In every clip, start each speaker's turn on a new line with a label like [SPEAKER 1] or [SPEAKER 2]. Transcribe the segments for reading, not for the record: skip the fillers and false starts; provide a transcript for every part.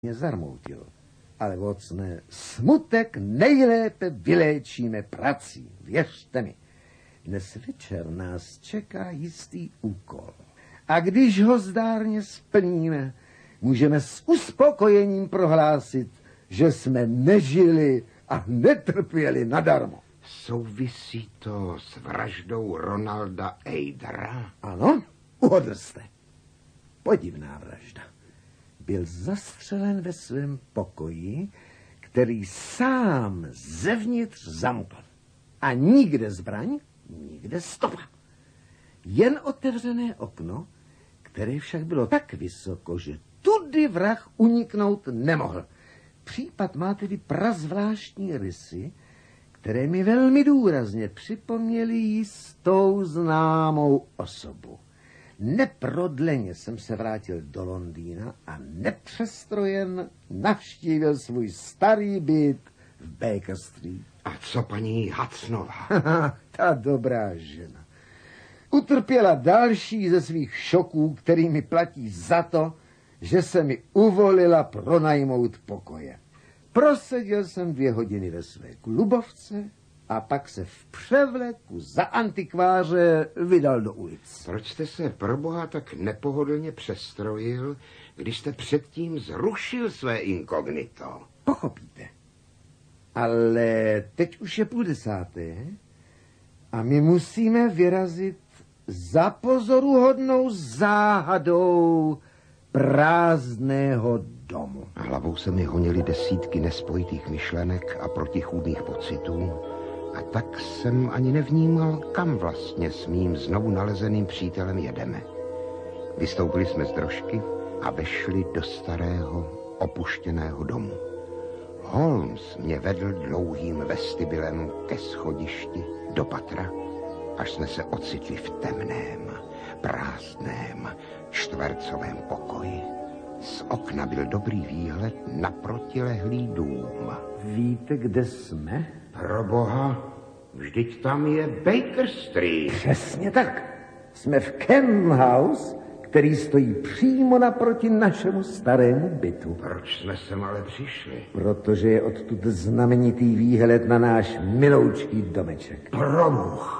[SPEAKER 1] mě zarmoutil. Ale vocne, smutek nejlépe vyléčíme prací, věřte mi. Dnes večer nás čeká jistý úkol. A když ho zdárně splníme, můžeme s uspokojením prohlásit, že jsme nežili a netrpěli nadarmo.
[SPEAKER 2] Souvisí to s vraždou Ronalda Eidera?
[SPEAKER 1] Ano, uhodl jste. Podivná vražda. Byl zastřelen ve svém pokoji, který sám zevnitř zamkl. A nikde zbraň, nikde stopa. Jen otevřené okno, které však bylo tak vysoko, že tudy vrah uniknout nemohl. Případ má tedy prazvláštní rysy, které mi velmi důrazně připomněly jistou známou osobu. Neprodleně jsem se vrátil do Londýna a nepřestrojen navštívil svůj starý byt v Baker Street.
[SPEAKER 2] A co paní Hudsonová?
[SPEAKER 1] Ta dobrá žena. Utrpěla další ze svých šoků, kterými platí za to, že se mi uvolila pronajmout pokoje. Proseděl jsem 2 hodiny ve své klubovce a pak se v převleku za antikváře vydal do ulic.
[SPEAKER 2] Proč jste se proboha tak nepohodlně přestrojil, když jste předtím zrušil své inkognito?
[SPEAKER 1] Pochopíte. Ale teď už je 10:30 a my musíme vyrazit za pozoruhodnou záhadou prázdného domu.
[SPEAKER 2] Hlavou se mi honily desítky nespojitých myšlenek a protichůdných pocitů a tak jsem ani nevnímal, kam vlastně s mým znovu nalezeným přítelem jedeme. Vystoupili jsme z drožky a vešli do starého opuštěného domu. Holmes mě vedl dlouhým vestibylem ke schodišti do patra, až jsme se ocitli v temném, prázdném, čtvercovém pokoji. Z okna byl dobrý výhled na protilehlý dům.
[SPEAKER 1] Víte, kde jsme?
[SPEAKER 2] Proboha, vždyť tam je Baker Street.
[SPEAKER 1] Přesně tak. Jsme v Camden House, který stojí přímo naproti našemu starému bytu.
[SPEAKER 2] Proč jsme sem ale přišli?
[SPEAKER 1] Protože je odtud znamenitý výhled na náš miloučký domeček.
[SPEAKER 2] Probůh,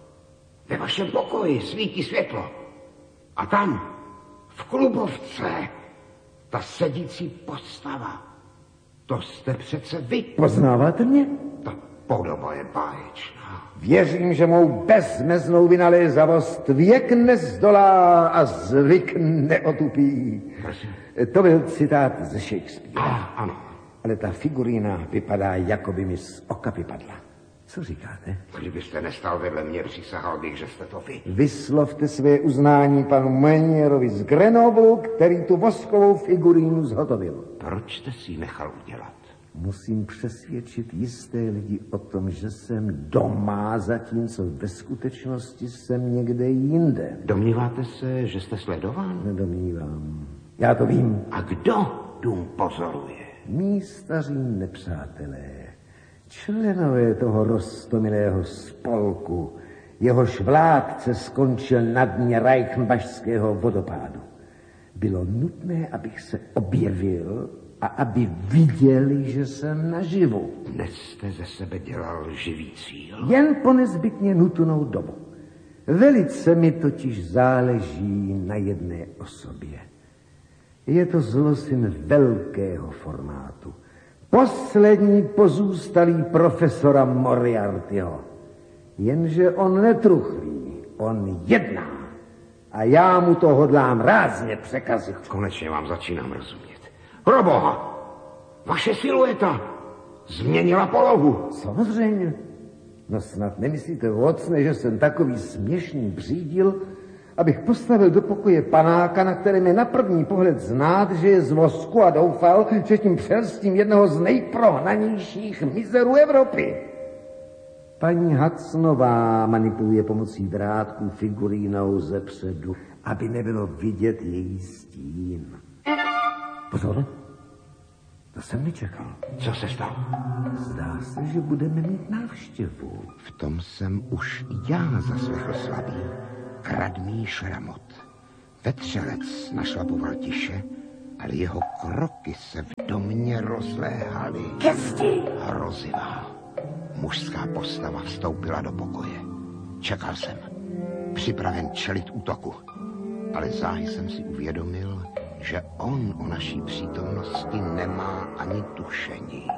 [SPEAKER 2] ve vašem pokoji svítí světlo. A tam, v klubovce, ta sedící postava. To jste přece vy.
[SPEAKER 1] Poznáváte mě?
[SPEAKER 2] Ta podoba je báječná.
[SPEAKER 1] Věřím, že mou bezmeznou vynalézavost věk nezdolá a zvyk neotupí.
[SPEAKER 2] Prosím.
[SPEAKER 1] To byl citát ze Shakespearea.
[SPEAKER 2] Ano.
[SPEAKER 1] Ale ta figurína vypadá, jako by mi z oka vypadla. Co říkáte?
[SPEAKER 2] Kdybyste nestal vedle mě, přísahal bych, že jste to vy.
[SPEAKER 1] Vyslovte své uznání panu Menierovi z Grenoblu, který tu voskovou figurínu zhotovil.
[SPEAKER 2] Proč jste si ji nechal udělat?
[SPEAKER 1] Musím přesvědčit jisté lidi o tom, že jsem doma, zatímco ve skutečnosti jsem někde jinde.
[SPEAKER 2] Domníváte se, že jste sledován?
[SPEAKER 1] Nedomnívám. Já to vím.
[SPEAKER 2] A kdo dům pozoruje?
[SPEAKER 1] Mí staří nepřátelé, členové toho roztomilého spolku, jehož vládce skončil na dně Reichenbachského vodopádu. Bylo nutné, abych se objevil a aby viděli, že jsem naživu.
[SPEAKER 2] Dnes jste ze sebe dělal živý cíl?
[SPEAKER 1] Jen po nezbytně nutnou dobu. Velice mi totiž záleží na jedné osobě. Je to zlosin velkého formátu. Poslední pozůstalý profesora Moriartyho. Jenže on netruchlí, on jedná. A já mu to hodlám rázně překazit.
[SPEAKER 2] Konečně vám začínám rozumět. Proboha, vaše silueta změnila polohu.
[SPEAKER 1] Samozřejmě. No snad nemyslíte, Watson, že jsem takový směšný břídil, abych postavil do pokoje panáka, na kterém je na první pohled znát, že je z vosku, a doufal, že tím přelstím jednoho z nejprohnanějších mizerů Evropy. Paní Hudsonová manipuluje pomocí drátků figurínou zepředu, aby nebylo vidět její stín. Pozor, to jsem nečekal.
[SPEAKER 2] Co se stalo?
[SPEAKER 1] Zdá se, že budeme mít návštěvu.
[SPEAKER 2] V tom jsem už já zaslechl slabý, kradmý šramot. Vetřelec našlapoval tiše ale jeho kroky se v domě rozléhaly. Hrozivá. Mužská postava vstoupila do pokoje. Čekal jsem, připraven čelit útoku, ale záhy jsem si uvědomil, že on o naší přítomnosti nemá ani tušení.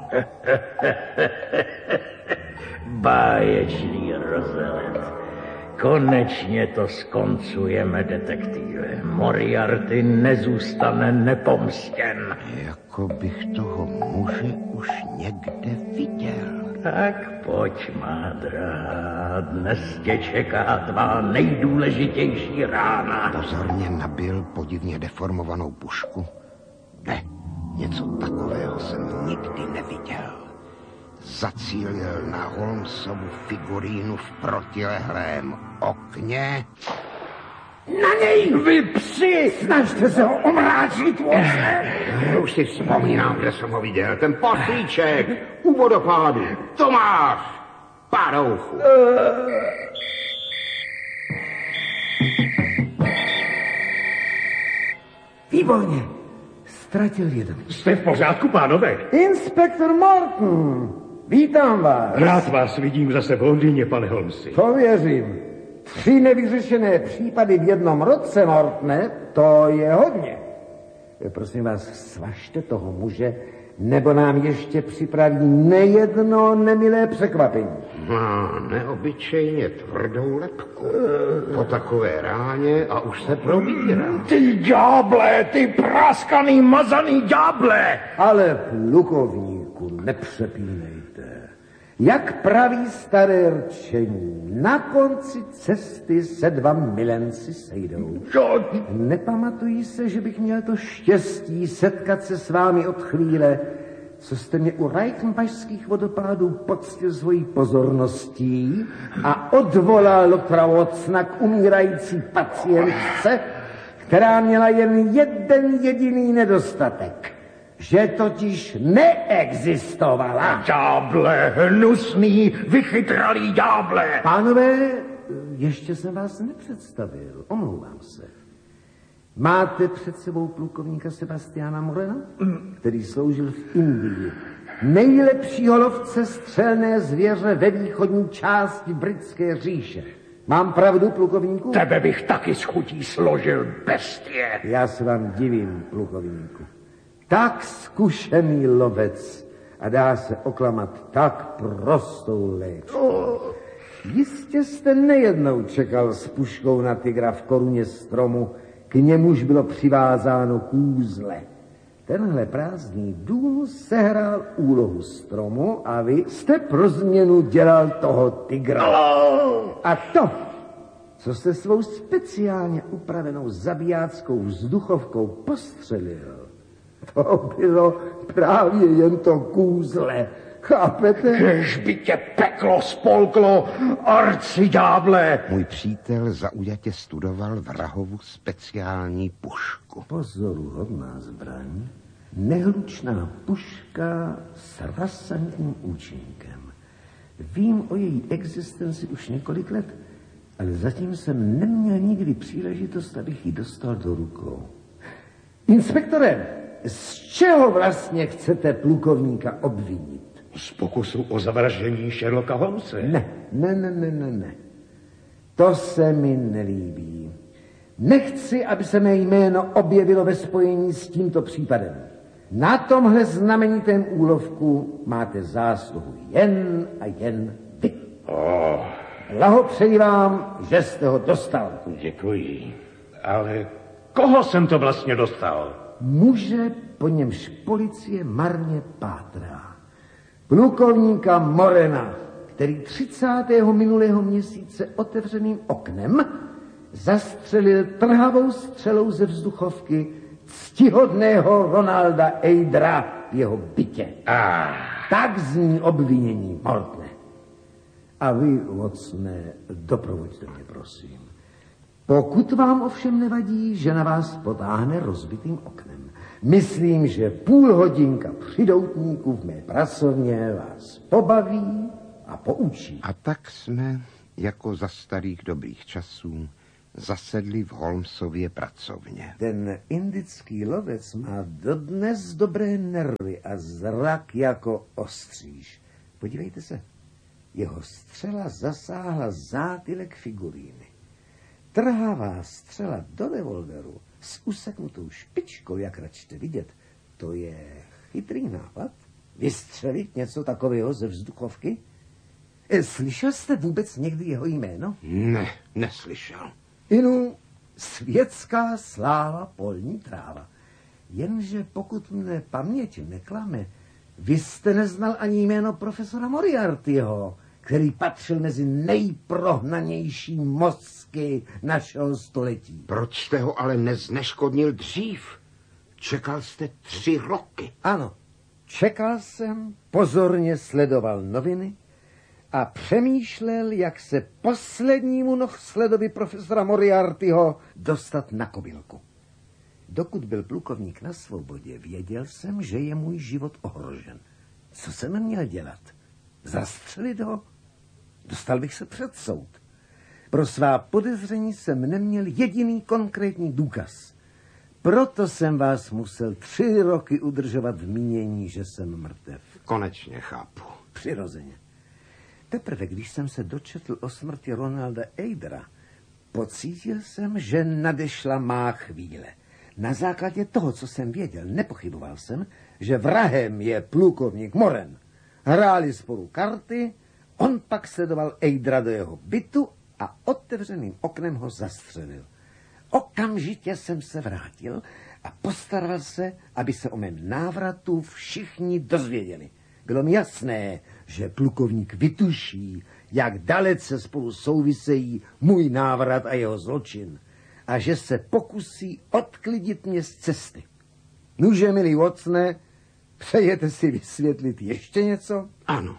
[SPEAKER 3] Báječný rozelec. Konečně to skoncujeme, detektive. Moriarty nezůstane nepomstěn.
[SPEAKER 2] Jako bych toho muže už někde viděl.
[SPEAKER 3] Tak pojď, má drahá, dnes tě čeká tvá nejdůležitější rána.
[SPEAKER 2] Pozorně nabil podivně deformovanou pušku. Ne, něco takového jsem nikdy neviděl. Zacílil na Holmesovu figurínu v protilehlém okně.
[SPEAKER 1] Na něj, vy psi! Snažte se ho omráčit, Watson!
[SPEAKER 2] Už si vzpomínám, kde jsem ho viděl. Ten poslíček u vodopádu. Tomáš! Pádouchu.
[SPEAKER 1] Výborně. Ztratil vědomí.
[SPEAKER 4] Jste v pořádku, pánové?
[SPEAKER 1] Inspektor Morton, vítám vás.
[SPEAKER 4] Rád vás vidím zase v Londýně, pane Holmesi.
[SPEAKER 1] To věřím. 3 nevyřešené případy v jednom roce, Mortone, to je hodně. Prosím vás, svažte toho muže, nebo nám ještě připraví nejedno nemilé překvapení.
[SPEAKER 2] Má neobyčejně tvrdou lebku. Po takové ráně a už se probírá.
[SPEAKER 3] Ty ďáble, ty praskaný, mazaný ďáble!
[SPEAKER 1] Ale plukovníku, nepřepínejte. Jak praví staré rčení, na konci cesty se 2 milenci sejdou. Nepamatuji se, že bych měl to štěstí setkat se s vámi od chvíle, co jste mě u Reichenbachských vodopádů poctil svojí pozorností a odvolal doktora Watsona k umírající pacientce, která měla jen jeden jediný nedostatek. Že totiž neexistovala.
[SPEAKER 3] Ďáble, hnusný, vychytralý ďáble!
[SPEAKER 1] Pánové, ještě jsem vás nepředstavil, omlouvám se. Máte před sebou plukovníka Sebastiana Morena, který sloužil v Indii. Nejlepšího lovce střelné zvěře ve východní části britské říše. Mám pravdu, plukovníku?
[SPEAKER 3] Tebe bych taky s chutí složil, bestie.
[SPEAKER 1] Já se vám divím, plukovníku. Tak zkušený lovec a dá se oklamat tak prostou léčbou. Jistě jste nejednou čekal s puškou na tygra v koruně stromu, k němuž bylo přivázáno kůzle. Tenhle prázdný dům sehrál úlohu stromu a vy jste pro změnu dělal toho tygra. A to, co jste svou speciálně upravenou zabijáckou vzduchovkou postřelil, to bylo právě jen to kůzle. Chápete?
[SPEAKER 3] Kež by tě peklo spolklo, arciďáble.
[SPEAKER 2] Můj přítel zaujatě studoval vrahovu speciální pušku.
[SPEAKER 1] Pozoruhodná zbraň, nehlučná puška s razantním účinkem. Vím o její existenci už několik let, ale zatím jsem neměl nikdy příležitost, abych ji dostal do rukou. Inspektore, z čeho vlastně chcete plukovníka obvinit?
[SPEAKER 4] Z pokusu o zavraždění Sherlocka Holmese.
[SPEAKER 1] Ne. To se mi nelíbí. Nechci, aby se mé jméno objevilo ve spojení s tímto případem. Na tomhle znamenitém úlovku máte zásluhu jen a jen vy. Blahopřeji vám, že jste ho dostal.
[SPEAKER 4] Děkuji. Ale koho jsem to vlastně dostal?
[SPEAKER 1] Muže, po němž policie marně pátrá. Plukovníka Morena, který 30. minulého měsíce otevřeným oknem zastřelil trhavou střelou ze vzduchovky ctihodného Ronalda Eidra v jeho bytě. Tak zní obvinění, Mortne. A vy, Watsone, doprovoďte mě, prosím. Pokud vám ovšem nevadí, že na vás potáhne rozbitým oknem. Myslím, že půl hodinka při doutníku v mé pracovně vás pobaví a poučí.
[SPEAKER 2] A tak jsme, jako za starých dobrých časů, zasedli v Holmesově pracovně.
[SPEAKER 1] Ten indický lovec má dodnes dobré nervy a zrak jako ostříž. Podívejte se, jeho střela zasáhla zátylek figuríny. Trhavá střela do revolveru s useknutou špičkou, jak račte vidět, to je chytrý nápad. Vystřelit něco takového ze vzduchovky? Slyšel jste vůbec někdy jeho jméno?
[SPEAKER 2] Ne, neslyšel.
[SPEAKER 1] Inu, světská sláva polní tráva. Jenže pokud mne paměť neklame, vy jste neznal ani jméno profesora Moriartyho, který patřil mezi nejprohnanější mozky našeho století.
[SPEAKER 2] Proč jste ho ale nezneškodnil dřív? Čekal jste 3 roky.
[SPEAKER 1] Ano, čekal jsem, pozorně sledoval noviny a přemýšlel, jak se poslednímu nohsledovi profesora Moriartyho dostat na kobylku. Dokud byl plukovník na svobodě, věděl jsem, že je můj život ohrožen. Co jsem měl dělat? Zastřelit ho? Dostal bych se před soud. Pro svá podezření jsem neměl jediný konkrétní důkaz. Proto jsem vás musel 3 roky udržovat v mínění, že jsem mrtev.
[SPEAKER 2] Konečně chápu.
[SPEAKER 1] Přirozeně. Teprve, když jsem se dočetl o smrti Ronalda Eidera, pocítil jsem, že nadešla má chvíle. Na základě toho, co jsem věděl, nepochyboval jsem, že vrahem je plukovník Moran. Hráli spolu karty, on pak sledoval Eidera do jeho bytu a otevřeným oknem ho zastřelil. Okamžitě jsem se vrátil a postaral se, aby se o mém návratu všichni dozvěděli. Bylo mi jasné, že plukovník vytuší, jak dalece spolu souvisejí můj návrat a jeho zločin a že se pokusí odklidit mě z cesty. Nuže, milý Watsone, přejete si vysvětlit ještě něco?
[SPEAKER 2] Ano,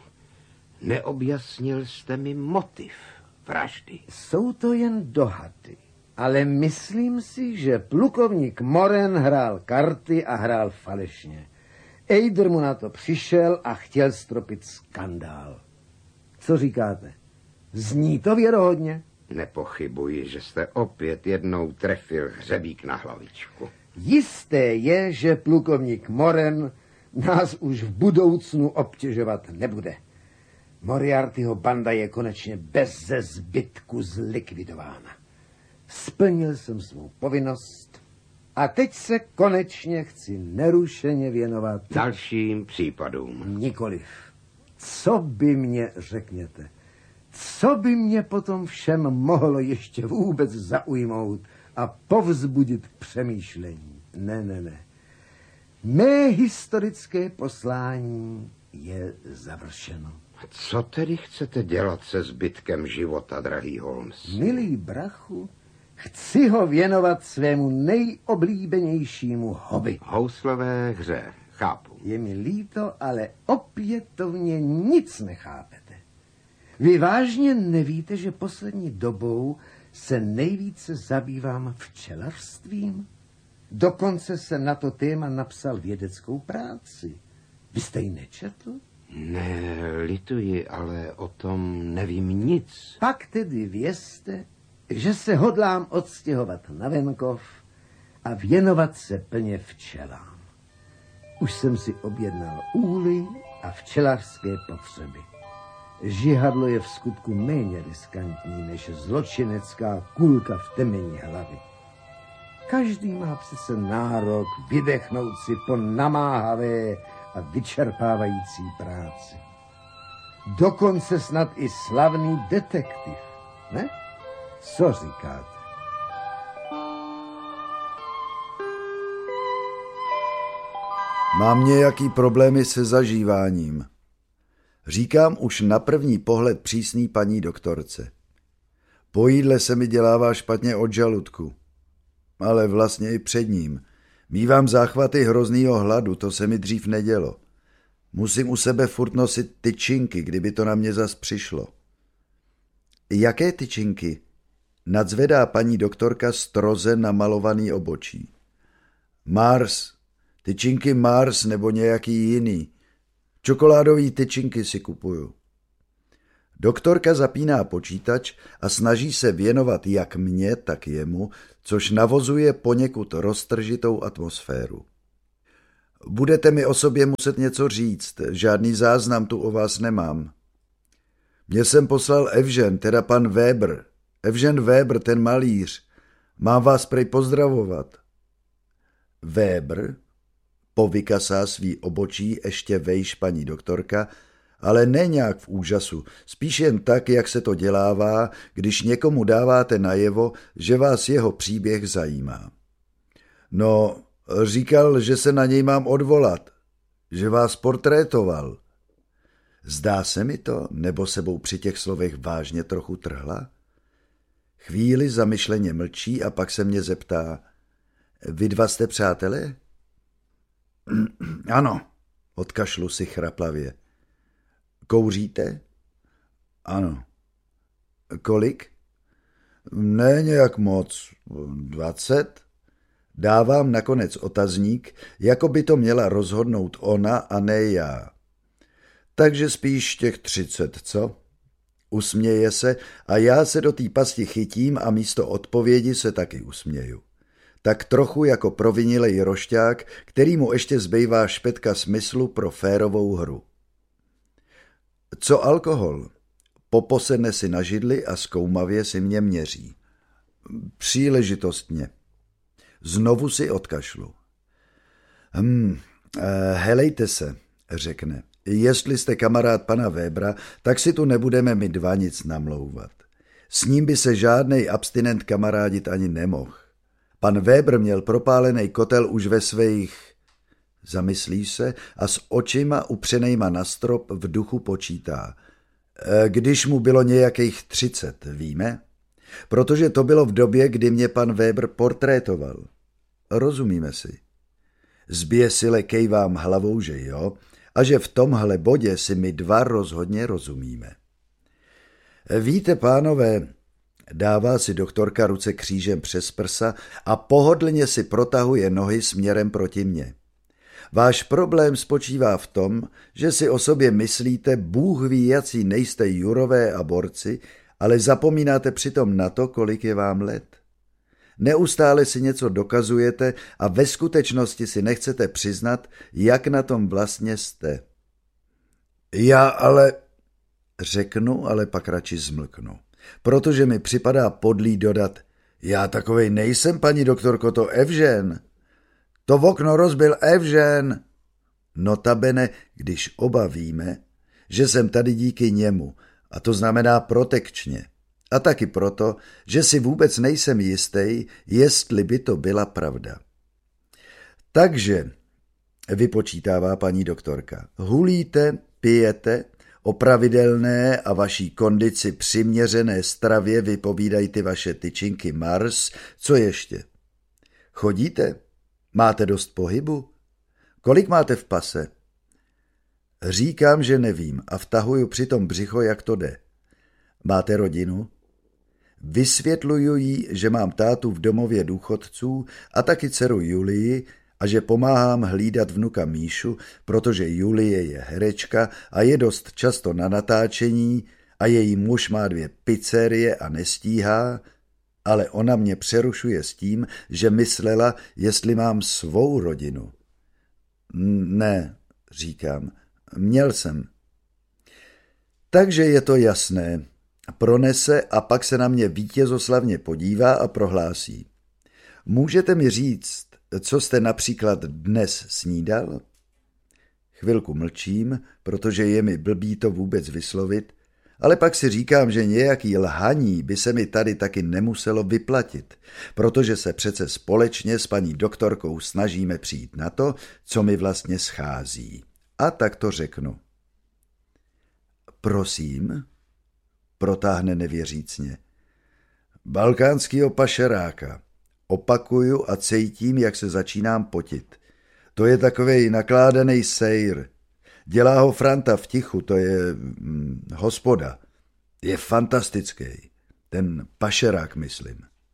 [SPEAKER 2] neobjasnil jste mi motiv vraždy.
[SPEAKER 1] Jsou to jen dohady, ale myslím si, že plukovník Moran hrál karty a hrál falešně. Eider mu na to přišel a chtěl stropit skandál. Co říkáte? Zní to věrohodně?
[SPEAKER 2] Nepochybuji, že jste opět jednou trefil hřebík na hlavičku.
[SPEAKER 1] Jisté je, že plukovník Moran nás už v budoucnu obtěžovat nebude. Moriartyho banda je konečně beze zbytku zlikvidována. Splnil jsem svou povinnost a teď se konečně chci nerušeně věnovat
[SPEAKER 2] dalším případům.
[SPEAKER 1] Nikoliv. Co by mě, řekněte, co by mě potom všem mohlo ještě vůbec zaujmout a povzbudit k přemýšlení? Ne. Mé historické poslání je završeno.
[SPEAKER 2] Co tedy chcete dělat se zbytkem života, drahý Holmes?
[SPEAKER 1] Milý brachu, chci ho věnovat svému nejoblíbenějšímu hobby.
[SPEAKER 2] Houslové hře, chápu.
[SPEAKER 1] Je mi líto, ale opětovně nic nechápete. Vy vážně nevíte, že poslední dobou se nejvíce zabývám včelařstvím? Dokonce jsem na to téma napsal vědeckou práci. Vy jste ji nečetl?
[SPEAKER 2] Ne, lituji, ale o tom nevím nic.
[SPEAKER 1] Pak tedy vězte, že se hodlám odstěhovat na venkov a věnovat se plně včelám. Už jsem si objednal úly a včelařské potřeby. Žihadlo je v skutku méně riskantní než zločinecká kulka v temení hlavy. Každý má přece nárok vydechnout si po namáhavé a vyčerpávající práci. Dokonce snad i slavný detektiv, ne? Co říkáte?
[SPEAKER 5] Mám nějaký problémy se zažíváním. Říkám už na první pohled přísný paní doktorce. Po jídle se mi dělává špatně od žaludku. Ale vlastně i před ním. Mívám záchvaty hroznýho hladu, to se mi dřív nedělo. Musím u sebe furt nosit tyčinky, kdyby to na mě zas přišlo. Jaké tyčinky? Nadzvedá paní doktorka stroze namalovaný obočí. Mars, tyčinky Mars nebo nějaký jiný. Čokoládový tyčinky si kupuju. Doktorka zapíná počítač a snaží se věnovat jak mně, tak jemu, což navozuje poněkud roztržitou atmosféru. Budete mi o sobě muset něco říct, žádný záznam tu o vás nemám. Mě jsem poslal Evžen, teda pan Weber. Evžen Weber, ten malíř. Mám vás prej pozdravovat. Weber? Povykasá svý obočí ještě vejš paní doktorka, ale ne nějak v úžasu, spíš jen tak, jak se to dělává, když někomu dáváte najevo, že vás jeho příběh zajímá. No, říkal, že se na něj mám odvolat, že vás portrétoval. Zdá se mi to, nebo sebou při těch slovech vážně trochu trhla? Chvíli zamyšleně mlčí a pak se mě zeptá, vy dva jste přátelé? Ano, odkašlu si chraplavě. Kouříte? Ano. Kolik? Ne nějak moc. 20? Dávám nakonec otazník, jako by to měla rozhodnout ona a ne já. Takže spíš těch 30, co? Usměje se a já se do té pasti chytím a místo odpovědi se taky usměju. Tak trochu jako provinilej rošťák, kterýmu ještě zbývá špetka smyslu pro férovou hru. Co alkohol? Poposedne si na židli a zkoumavě si mě měří. Příležitostně. Znovu si odkašlu. Helejte se, řekne. Jestli jste kamarád pana Webera, tak si tu nebudeme my dva nic namlouvat. S ním by se žádnej abstinent kamarádit ani nemohl. Pan Weber měl propálený kotel už ve svých... Zamyslí se a s očima upřenejma na strop v duchu počítá. Když mu bylo nějakých 30, víme? Protože to bylo v době, kdy mě pan Weber portrétoval. Rozumíme si. Zběsile kejvám hlavou, že jo, a že v tomhle bodě si my dva rozhodně rozumíme. Víte, pánové, dává si doktorka ruce křížem přes prsa a pohodlně si protahuje nohy směrem proti mně. Váš problém spočívá v tom, že si o sobě myslíte, Bůh ví, jací nejste jurové a borci, ale zapomínáte přitom na to, kolik je vám let. Neustále si něco dokazujete a ve skutečnosti si nechcete přiznat, jak na tom vlastně jste. Já ale... Řeknu, ale pak radši zmlknu, protože mi připadá podlý dodat, já takovej nejsem, paní doktorko, to Evžen. To v okno rozbil Evžen. Notabene, když oba víme, že jsem tady díky němu, a to znamená protekčně. A taky proto, že si vůbec nejsem jistý, jestli by to byla pravda. Takže, vypočítává paní doktorka, hulíte, pijete, o pravidelné a vaší kondici přiměřené stravě vypovídají ty vaše tyčinky Mars. Co ještě? Chodíte? Máte dost pohybu? Kolik máte v pase? Říkám, že nevím a vtahuju přitom břicho, jak to jde. Máte rodinu? Vysvětluju jí, že mám tátu v domově důchodců a taky dceru Julii a že pomáhám hlídat vnuka Míšu, protože Julie je herečka a je dost často na natáčení a její muž má 2 pizzerie a nestíhá, ale ona mě přerušuje s tím, že myslela, jestli mám svou rodinu. Ne, říkám, měl jsem. Takže je to jasné. Pronese a pak se na mě vítězoslavně podívá a prohlásí. Můžete mi říct, co jste například dnes snídal? Chvilku mlčím, protože je mi blbý to vůbec vyslovit, ale pak si říkám, že nějaký lhaní by se mi tady taky nemuselo vyplatit, protože se přece společně s paní doktorkou snažíme přijít na to, co mi vlastně schází. A tak to řeknu. Prosím, protáhne nevěřícně. Balkánskýho pašeráka. Opakuju a cítím, jak se začínám potit. To je takovej nakládaný sejr. Dělá ho Franta v tichu, to je hospoda. Je fantastický. Ten pašerák, myslím.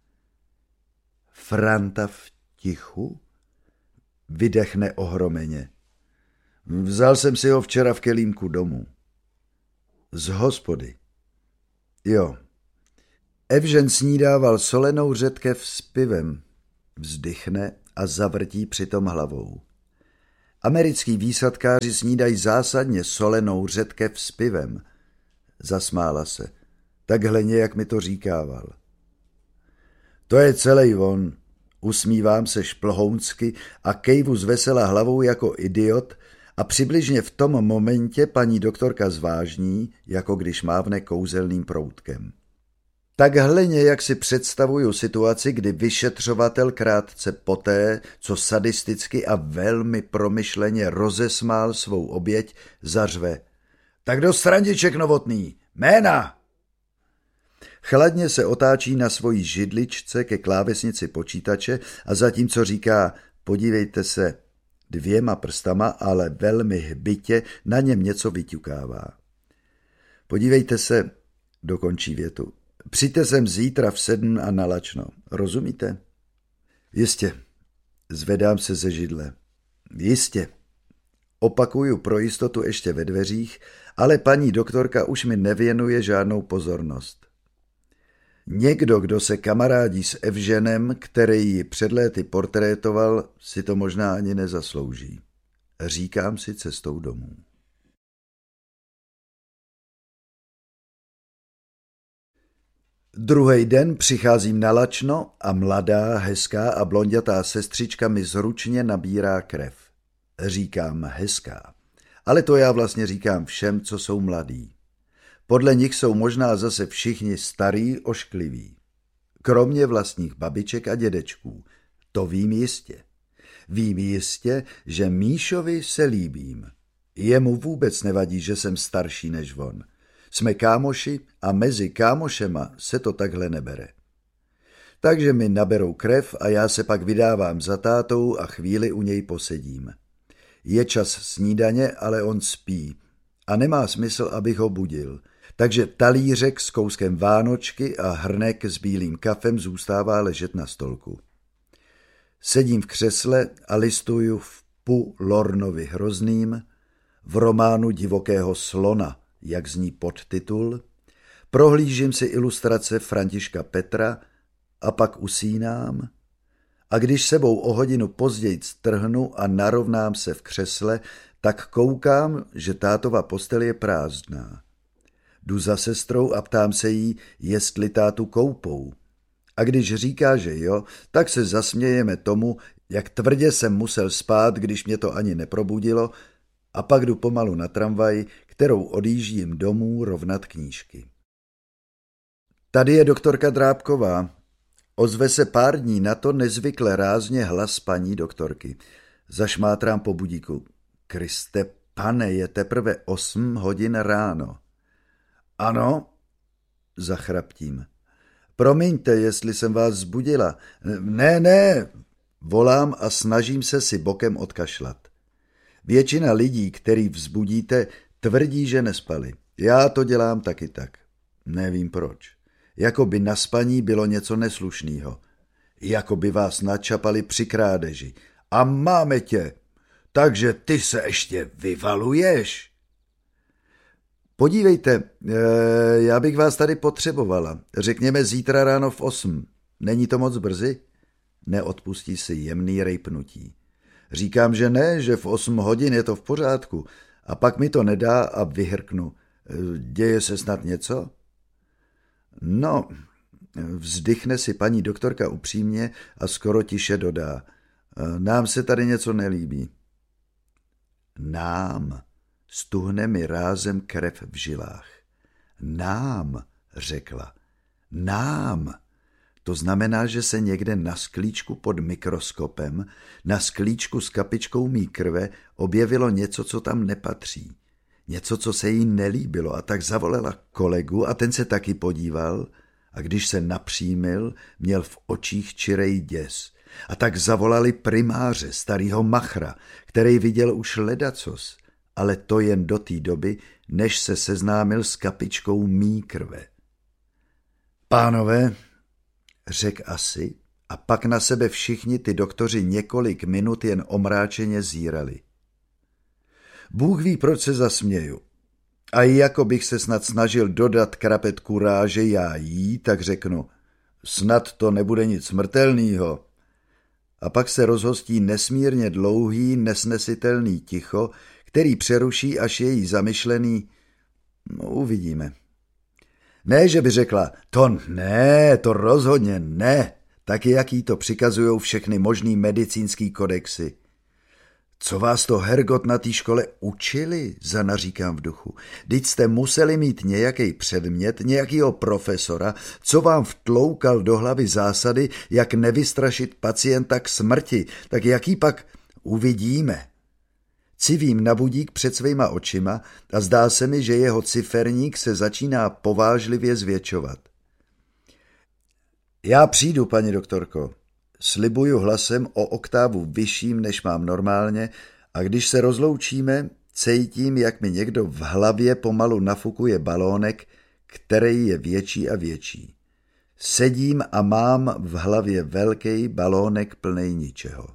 [SPEAKER 5] Franta v tichu? Vydechne ohromeně. Vzal jsem si ho včera v kelímku domů. Z hospody. Jo. Evžen snídával solenou řetkev s pivem. Vzdychne a zavrtí přitom hlavou. Americký výsadkáři snídají zásadně solenou řetkev s pivem. Zasmála se. Takhle nějak mi to říkával. To je celej on. Usmívám se šplhounsky a kejvu zvesela hlavou jako idiot a přibližně v tom momentě paní doktorka zvážní, jako když mávne kouzelným proutkem. Takhle nějak si představuju situaci, kdy vyšetřovatel krátce poté, co sadisticky a velmi promyšleně rozesmál svou oběť, zařve. Tak do srandiček novotný, jména! Chladně se otáčí na svojí židličce ke klávesnici počítače a zatímco říká, podívejte se, 2 prstama, ale velmi hbitě na něm něco vyťukává. Podívejte se, dokončí větu. Přijďte sem zítra v 7 a na lačno. Rozumíte? Jistě. Zvedám se ze židle. Jistě. Opakuju pro jistotu ještě ve dveřích, ale paní doktorka už mi nevěnuje žádnou pozornost. Někdo, kdo se kamarádí s Evženem, který ji před léty portrétoval, si to možná ani nezaslouží. Říkám si cestou domů. Druhý den přicházím na lačno a mladá, hezká a blondětá sestřička mi zručně nabírá krev. Říkám hezká, ale to já vlastně říkám všem, co jsou mladí. Podle nich jsou možná zase všichni starí oškliví. Kromě vlastních babiček a dědečků. To vím jistě. Vím jistě, že Míšovi se líbím. Jemu vůbec nevadí, že jsem starší než on. Jsme kámoši a mezi kámošema se to takhle nebere. Takže mi naberou krev a já se pak vydávám za tátou a chvíli u něj posedím. Je čas snídaně, ale on spí a nemá smysl, abych ho budil. Takže talířek s kouskem vánočky a hrnek s bílým kafem zůstává ležet na stolku. Sedím v křesle a listuju v Pu Lornovi Hrozným, v románu Divokého slona, jak zní podtitul, prohlížím si ilustrace Františka Petra a pak usínám a když sebou o hodinu později trhnu a narovnám se v křesle, tak koukám, že tátova postel je prázdná. Jdu za sestrou a ptám se jí, jestli tátu koupou. A když říká, že jo, tak se zasmějeme tomu, jak tvrdě jsem musel spát, když mě to ani neprobudilo, a pak jdu pomalu na tramvaj, kterou odjíždím domů rovnat knížky. Tady je doktorka Drábková. Ozve se pár dní na to nezvykle rázně hlas paní doktorky. Zašmátrám po budíku. Kriste pane, je teprve 8 hodin ráno. Ano, zachraptím. Promiňte, jestli jsem vás zbudila. Ne, volám a snažím se si bokem odkašlat. Většina lidí, který vzbudíte, tvrdí, že nespali. Já to dělám taky tak. Nevím proč. Jako by na spaní bylo něco neslušnýho. Jako by vás načapali při krádeži. A máme tě. Takže ty se ještě vyvaluješ. Podívejte, já bych vás tady potřebovala. Řekněme zítra ráno v 8. Není to moc brzy? Neodpustí si jemný rejpnutí. Říkám, že ne, že v 8 hodin je to v pořádku. A pak mi to nedá a vyhrknu. Děje se snad něco? No, vzdychne si paní doktorka upřímně a skoro tiše dodá. Nám se tady něco nelíbí. Nám. Stuhne mi rázem krev v žilách. Nám, řekla. Nám. To znamená, že se někde na sklíčku pod mikroskopem, na sklíčku s kapičkou mý krve objevilo něco, co tam nepatří. Něco, co se jí nelíbilo, a tak zavolala kolegu a ten se taky podíval a když se napřímil, měl v očích čirej děs. A tak zavolali primáře, starýho machra, který viděl už ledacos, ale to jen do té doby, než se seznámil s kapičkou mý krve. Pánové, řek asi, a pak na sebe všichni ty doktoři několik minut jen omráčeně zírali. Bůh ví, proč se zasměju. A jako bych se snad snažil dodat krapet kuráže já jí, tak řeknu, snad to nebude nic smrtelného. A pak se rozhostí nesmírně dlouhý, nesnesitelný ticho, který přeruší až její zamyšlený, uvidíme. Ne, že by řekla, to ne, to rozhodně ne, taky jaký to přikazujou všechny možný medicínský kodexy. Co vás to, Hergot, na té škole učili, zanaříkám v duchu. Vždyť jste museli mít nějaký předmět, nějakýho profesora, co vám vtloukal do hlavy zásady, jak nevystrašit pacienta k smrti, tak jaký pak uvidíme. Civím na budík před svýma očima a zdá se mi, že jeho ciferník se začíná povážlivě zvětšovat. Já přijdu, paní doktorko. Slibuju hlasem o oktávu vyšším, než mám normálně, a když se rozloučíme, cítím, jak mi někdo v hlavě pomalu nafukuje balónek, který je větší a větší. Sedím a mám v hlavě velký balónek plnej ničeho.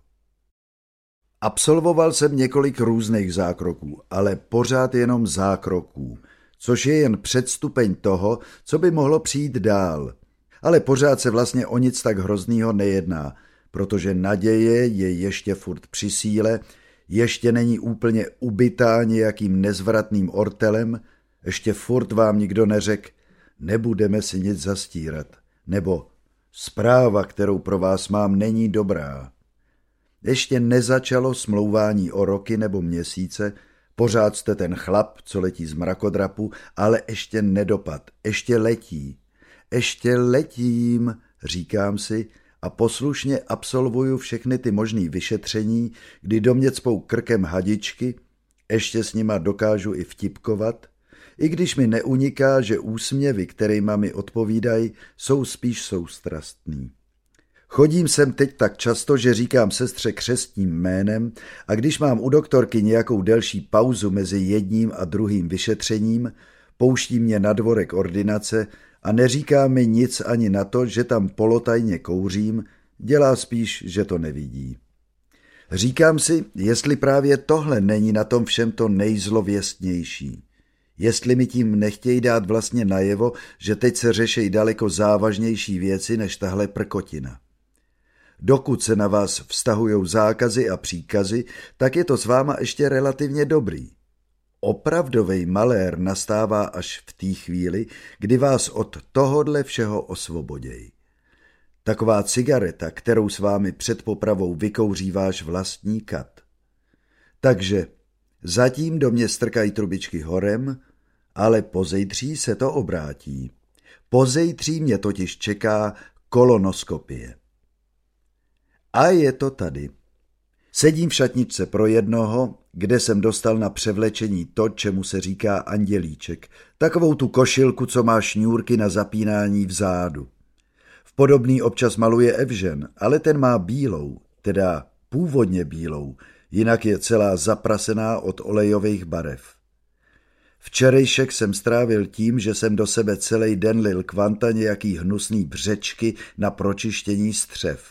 [SPEAKER 5] Absolvoval jsem několik různých zákroků, ale pořád jenom zákroků, což je jen předstupeň toho, co by mohlo přijít dál. Ale pořád se vlastně o nic tak hroznýho nejedná, protože naděje je ještě furt při síle, ještě není úplně ubitá nějakým nezvratným ortelem, ještě furt vám nikdo neřekl, nebudeme si nic zastírat, nebo zpráva, kterou pro vás mám, není dobrá. Ještě nezačalo smlouvání o roky nebo měsíce, pořád jste ten chlap, co letí z mrakodrapu, ale ještě nedopad, ještě letí. Ještě letím, říkám si, a poslušně absolvuju všechny ty možný vyšetření, kdy do mě cpou krkem hadičky, ještě s nima dokážu i vtipkovat, i když mi neuniká, že úsměvy, kterýma mi odpovídají, jsou spíš soustrastný. Chodím sem teď tak často, že říkám sestře křestním jménem, a když mám u doktorky nějakou delší pauzu mezi jedním a druhým vyšetřením, pouští mě na dvorek ordinace a neříká mi nic ani na to, že tam polotajně kouřím, dělá spíš, že to nevidí. Říkám si, jestli právě tohle není na tom všem to nejzlověstnější. Jestli mi tím nechtějí dát vlastně najevo, že teď se řeší daleko závažnější věci než tahle prkotina. Dokud se na vás vztahujou zákazy a příkazy, tak je to s váma ještě relativně dobrý. Opravdovej malér nastává až v té chvíli, kdy vás od tohodle všeho osvobodějí. Taková cigareta, kterou s vámi před popravou vykouří váš vlastní kat. Takže zatím do mě strkají trubičky horem, ale pozejtří se to obrátí. Pozejtří mě totiž čeká kolonoskopie. A je to tady. Sedím v šatničce pro jednoho, kde jsem dostal na převlečení to, čemu se říká andělíček, takovou tu košilku, co má šňůrky na zapínání vzadu. V podobný občas maluje Evžen, ale ten má bílou, teda původně bílou, jinak je celá zaprasená od olejových barev. Včerejšek jsem strávil tím, že jsem do sebe celý den lil kvanta nějaký hnusný břečky na pročištění střev.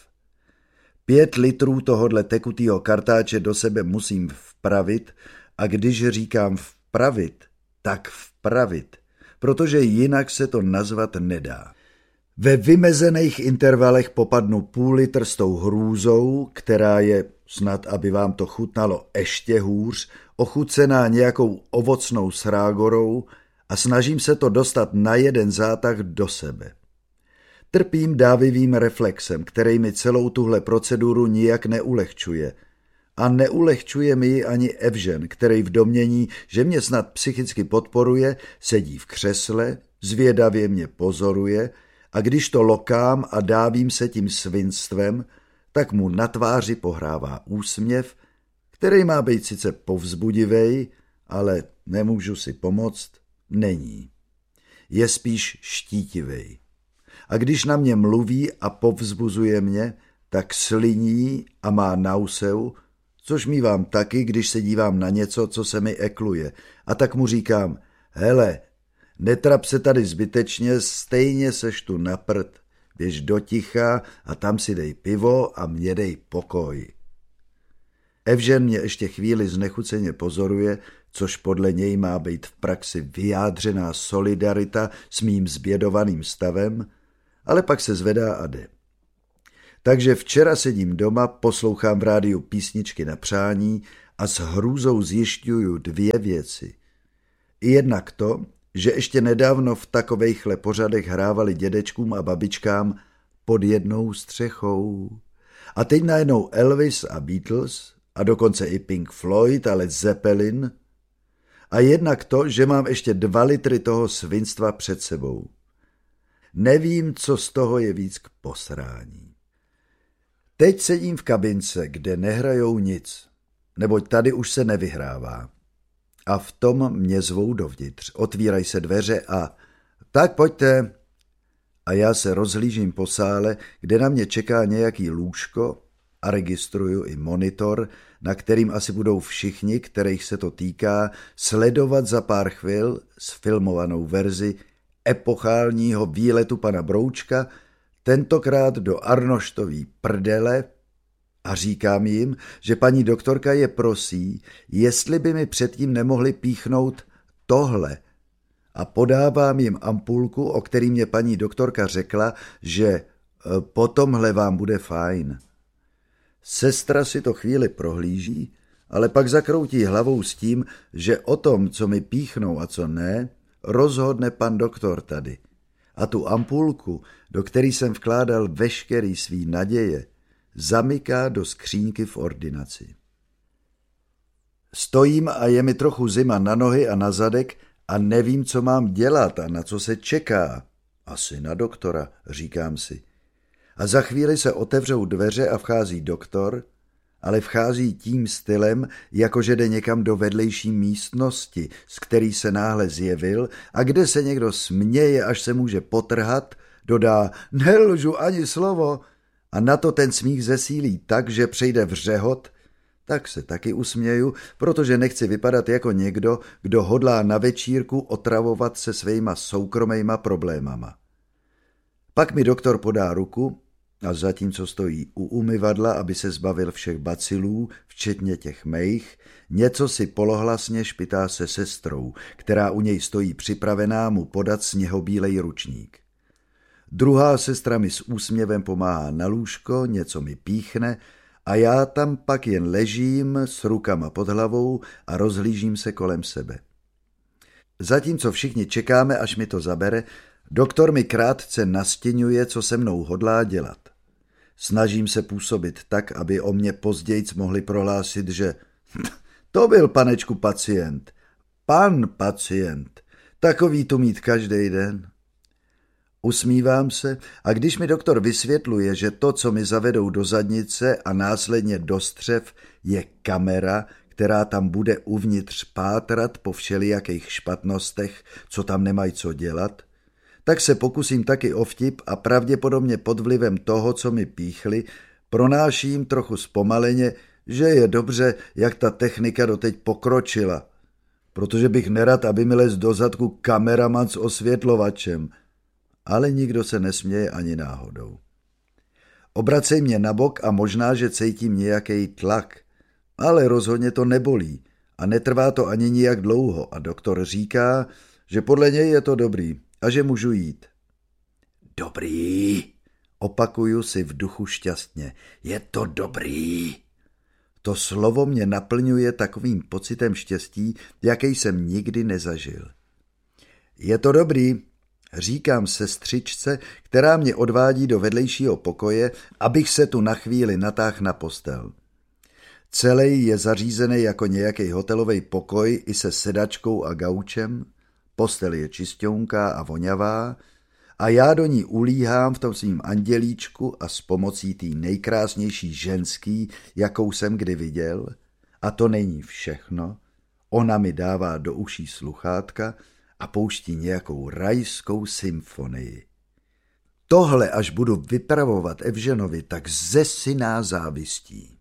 [SPEAKER 5] 5 litrů tohodle tekutýho kartáče do sebe musím vpravit, a když říkám vpravit, tak vpravit, protože jinak se to nazvat nedá. Ve vymezených intervalech popadnu půl litr s tou hrůzou, která je, snad aby vám to chutnalo ještě hůř, ochucená nějakou ovocnou srágorou, a snažím se to dostat na jeden zátah do sebe. Trpím dávivým reflexem, který mi celou tuhle proceduru nijak neulehčuje. A neulehčuje mi ji ani Evžen, který v domnění, že mě snad psychicky podporuje, sedí v křesle, zvědavě mě pozoruje, a když to lokám a dávím se tím svinstvem, tak mu na tváři pohrává úsměv, který má být sice povzbudivej, ale nemůžu si pomoct, není. Je spíš štítivej. A když na mě mluví a povzbuzuje mě, tak sliní a má nauseu, což mívám taky, když se dívám na něco, co se mi ekluje. A tak mu říkám, hele, netrap se tady zbytečně, stejně seš tu na prd, běž do ticha a tam si dej pivo a mě dej pokoj. Evžen mě ještě chvíli znechuceně pozoruje, což podle něj má být v praxi vyjádřená solidarita s mým zbědovaným stavem, ale pak se zvedá a jde. Takže včera sedím doma, poslouchám v rádiu písničky na přání a s hrůzou zjišťuju 2 věci. Jednak to, že ještě nedávno v takovejchle pořadech hrávali dědečkům a babičkám pod jednou střechou. A teď najednou Elvis a Beatles, a dokonce i Pink Floyd a Led Zeppelin. A jednak to, že mám ještě 2 litry toho svinstva před sebou. Nevím, co z toho je víc k posrání. Teď sedím v kabince, kde nehrajou nic, neboť tady už se nevyhrává. A v tom mě zvou dovnitř, otvírají se dveře a tak pojďte. A já se rozhlížím po sále, kde na mě čeká nějaký lůžko a registruju i monitor, na kterým asi budou všichni, kterých se to týká, sledovat za pár chvil sfilmovanou verzi epochálního výletu pana Broučka, tentokrát do Arnoštový prdele, a říkám jim, že paní doktorka je prosí, jestli by mi předtím nemohli píchnout tohle. A podávám jim ampulku, o který mě paní doktorka řekla, že po tomhle vám bude fajn. Sestra si to chvíli prohlíží, ale pak zakroutí hlavou s tím, že o tom, co mi píchnou a co ne, rozhodne pan doktor tady. A tu ampulku, do který jsem vkládal veškerý svý naděje, zamyká do skřínky v ordinaci. Stojím a je mi trochu zima na nohy a na zadek a nevím, co mám dělat a na co se čeká. Asi na doktora, říkám si. A za chvíli se otevřou dveře a vchází doktor, ale vchází tím stylem, jakože jde někam do vedlejší místnosti, z který se náhle zjevil a kde se někdo směje, až se může potrhat, dodá nelžu ani slovo a na to ten smích zesílí tak, že přejde v řehot, tak se taky usměju, protože nechci vypadat jako někdo, kdo hodlá na večírku otravovat se svýma soukromejma problémama. Pak mi doktor podá ruku a zatímco stojí u umyvadla, aby se zbavil všech bacilů, včetně těch mých, něco si polohlasně špitá se sestrou, která u něj stojí připravená mu podat sněhobílej ručník. Druhá sestra mi s úsměvem pomáhá na lůžko, něco mi píchne a já tam pak jen ležím s rukama pod hlavou a rozhlížím se kolem sebe. Zatímco všichni čekáme, až mi to zabere, doktor mi krátce nastěňuje, co se mnou hodlá dělat. Snažím se působit tak, aby o mě pozdějc mohli prohlásit, že to byl, panečku, pacient. Pan pacient. Takový tu mít každý den. Usmívám se a když mi doktor vysvětluje, že to, co mi zavedou do zadnice a následně do střev, je kamera, která tam bude uvnitř pátrat po všelijakých špatnostech, co tam nemají co dělat, tak se pokusím taky o vtip a pravděpodobně pod vlivem toho, co mi píchli, pronáším trochu zpomaleně, že je dobře, jak ta technika doteď pokročila, protože bych nerad, aby mi lez do zadku kameraman s osvětlovačem, ale nikdo se nesměje ani náhodou. Obracej mě na bok a možná, že cítím nějaký tlak, ale rozhodně to nebolí a netrvá to ani nijak dlouho a doktor říká, že podle něj je to dobrý a že můžu jít. Dobrý, opakuju si v duchu šťastně, je to dobrý. To slovo mě naplňuje takovým pocitem štěstí, jaký jsem nikdy nezažil. Je to dobrý, říkám sestřičce, která mě odvádí do vedlejšího pokoje, abych se tu na chvíli natáhl na postel. Celý je zařízený jako nějaký hotelový pokoj i se sedačkou a gaučem, postel je čisťounká a voňavá a já do ní ulíhám v tom svým andělíčku a s pomocí té nejkrásnější ženský, jakou jsem kdy viděl, a to není všechno, ona mi dává do uší sluchátka a pouští nějakou rajskou symfonii. Tohle, až budu vypravovat Evženovi, tak zesyná závistí.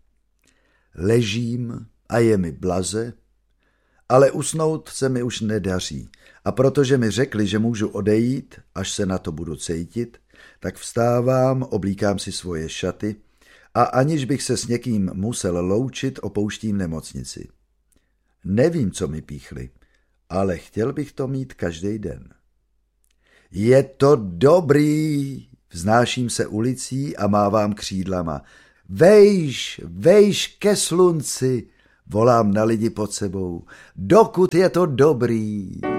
[SPEAKER 5] Ležím a je mi blaze, ale usnout se mi už nedaří a protože mi řekli, že můžu odejít, až se na to budu cítit, tak vstávám, oblíkám si svoje šaty a aniž bych se s někým musel loučit, opouštím nemocnici. Nevím, co mi píchli, ale chtěl bych to mít každý den. Je to dobrý, vznáším se ulicí a mávám křídlama. Vejš, vejš ke slunci, volám na lidi pod sebou. Dokud je to dobrý.